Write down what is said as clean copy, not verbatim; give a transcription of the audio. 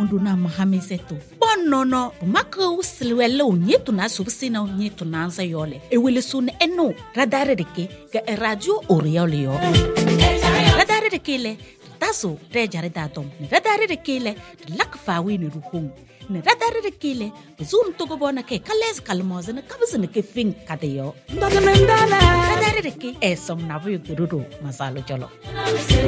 na mahamiseto bonnono maka usilwele unyetu na subsina unyetu na anza yole ewelesun eno radare deke ga radio oriole radare deke le taso rejare datom radare deke le lakfawi ne ruhung ne radare deke le zum to go bona ke kales kalmoze ne kabzene ke fin kadeyo radare deke esom nabu yuru masalo jolo